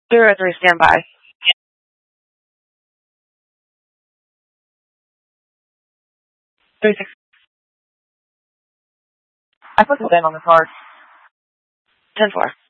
0-3, stand by. 3-6. I put the bin on the card. 10-4.